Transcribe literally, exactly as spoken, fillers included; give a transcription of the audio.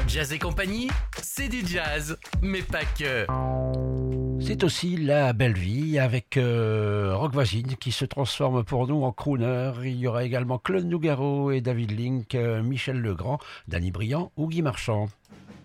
Jazz et compagnie, c'est du jazz, mais pas que. C'est aussi la belle vie avec euh, Rock Voisine qui se transforme pour nous en crooner. Il y aura également Claude Nougaro et David Link, euh, Michel Legrand, Danny Briand ou Guy Marchand.